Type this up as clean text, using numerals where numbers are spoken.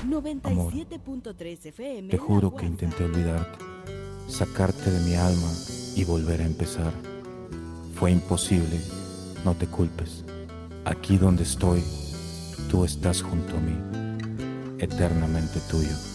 Amor, 97.3 FM te La juro que Guasa. intenté olvidarte, sacarte de mi alma y volver a empezar. Fue imposible, no te culpes. Aquí donde estoy, tú estás junto a mí, eternamente tuyo.